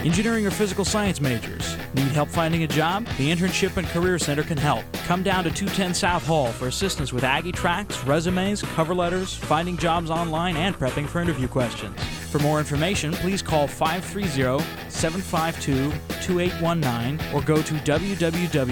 Engineering or physical science majors, need help finding a job? The Internship and Career Center can help. Come down to 210 South Hall for assistance with Aggie tracks, resumes, cover letters, finding jobs online, and prepping for interview questions. For more information, please call 530-752-2819 or go to www.internship.edu.